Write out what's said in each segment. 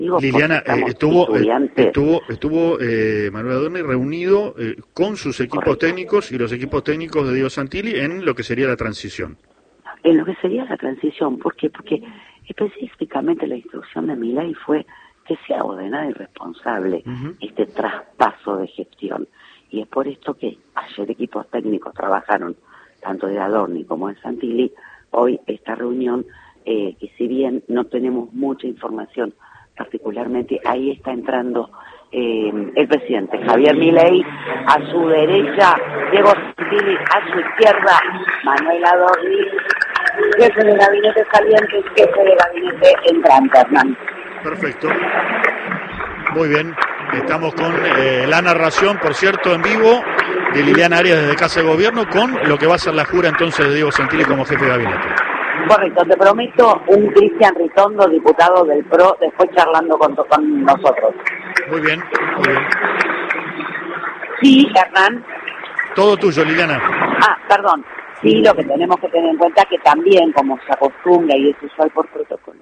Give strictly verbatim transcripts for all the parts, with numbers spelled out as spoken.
Liliana, eh, estuvo, estuvo, estuvo eh, Manuel Adorni reunido eh, con sus equipos Correcto. técnicos y los equipos técnicos de Diego Santilli en lo que sería la transición. En lo que sería la transición, ¿por qué? Porque específicamente la instrucción de Milei fue que sea ordenada y responsable uh-huh. este traspaso de gestión. Y es por esto que ayer equipos técnicos trabajaron, tanto de Adorni como de Santilli, hoy esta reunión, eh, que si bien no tenemos mucha información, particularmente ahí está entrando eh, el presidente Javier Milei, a su derecha Diego Santilli, a su izquierda Manuel Adorni, jefe de gabinete saliente, jefe de gabinete entrante, Hernán. Perfecto. Muy bien. Estamos con eh, la narración, por cierto, en vivo, de Liliana Arias desde Casa de Gobierno, con lo que va a ser la jura entonces de Diego Santilli como jefe de gabinete. Correcto, te prometo un Cristian Ritondo, diputado del P R O, después charlando con, con nosotros. Muy bien, muy bien. Sí, Hernán. Todo tuyo, Liliana. Ah, perdón. Sí, lo que tenemos que tener en cuenta que también, como se acostumbra y es usual por protocolo,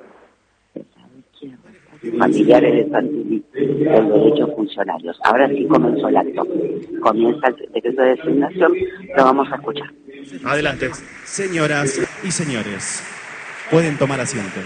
familiares de Santilli, los derechos funcionarios. Ahora sí comenzó el acto. Comienza el decreto de designación, lo vamos a escuchar. Adelante. Señoras y señores, pueden tomar asiento.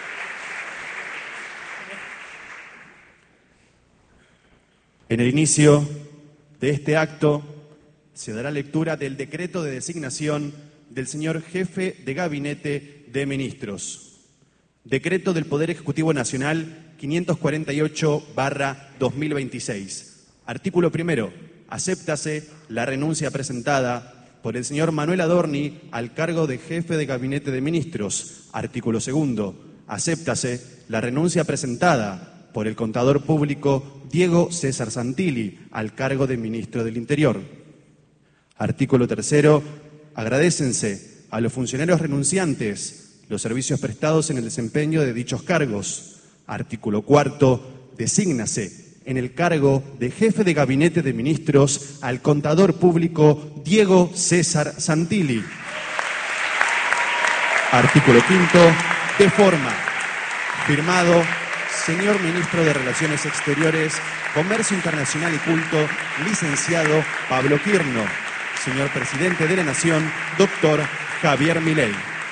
En el inicio de este acto se dará lectura del decreto de designación del señor jefe de gabinete de ministros. Decreto del Poder Ejecutivo Nacional quinientos cuarenta y ocho barra dos mil veintiséis. Artículo primero. Acéptase la renuncia presentada por el señor Manuel Adorni al cargo de jefe de gabinete de ministros. Artículo segundo. Acéptase la renuncia presentada por el contador público Diego César Santilli al cargo de ministro del Interior. Artículo tercero. Agradécense a los funcionarios renunciantes los servicios prestados en el desempeño de dichos cargos. Artículo cuarto. Desígnase en el cargo de jefe de gabinete de ministros al contador público Diego César Santilli. Artículo quinto. De forma. Firmado, señor Ministro de Relaciones Exteriores, Comercio Internacional y Culto, licenciado Pablo Quirno. Señor Presidente de la Nación, doctor Javier Milei.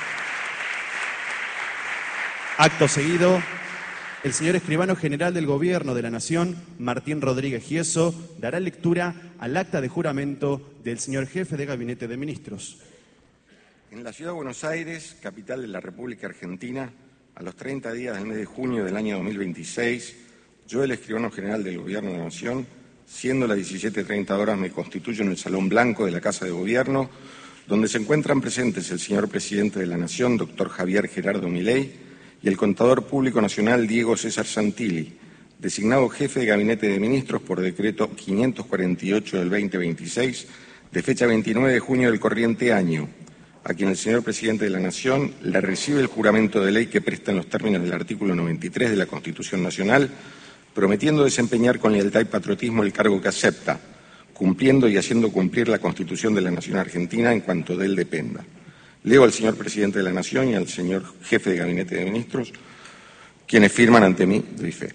Acto seguido, el señor Escribano General del Gobierno de la Nación, Martín Rodríguez Gieso, dará lectura al acta de juramento del señor Jefe de Gabinete de Ministros. En la Ciudad de Buenos Aires, capital de la República Argentina, a los treinta días del mes de junio del año dos mil veintiséis, yo, el Escribano General del Gobierno de la Nación, siendo las diecisiete treinta horas, me constituyo en el Salón Blanco de la Casa de Gobierno, donde se encuentran presentes el señor Presidente de la Nación, doctor Javier Gerardo Milei, y el Contador Público Nacional Diego César Santilli, designado jefe de Gabinete de Ministros por decreto quinientos cuarenta y ocho del veinte veintiséis, de fecha veintinueve de junio del corriente año, a quien el señor Presidente de la Nación le recibe el juramento de ley que presta en los términos del artículo noventa y tres de la Constitución Nacional, prometiendo desempeñar con lealtad y patriotismo el cargo que acepta, cumpliendo y haciendo cumplir la Constitución de la Nación Argentina en cuanto de él dependa. Leo al señor Presidente de la Nación y al señor Jefe de Gabinete de Ministros, quienes firman ante mí, doy fe.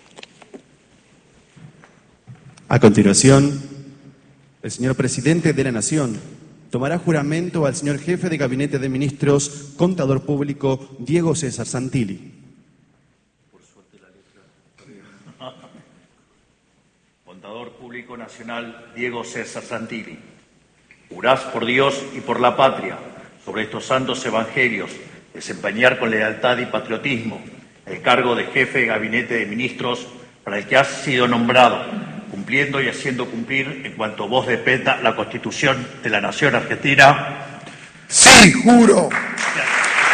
A continuación, el señor Presidente de la Nación tomará juramento al señor Jefe de Gabinete de Ministros, Contador Público Diego César Santilli. Por suerte la letra. Contador Público Nacional Diego César Santilli. Jurás por Dios y por la patria, sobre estos santos evangelios, desempeñar con lealtad y patriotismo el cargo de jefe de gabinete de ministros para el que has sido nombrado, cumpliendo y haciendo cumplir en cuanto vos dependa la Constitución de la Nación Argentina. Sí, juro.